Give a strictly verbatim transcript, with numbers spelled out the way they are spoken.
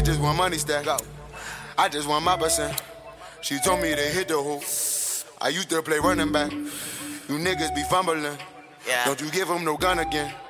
just want money stack. Go. I just want my percent. She told me to hit the hoop. I used to play running back. You niggas be fumbling. Yeah. Don't you give them no gun again.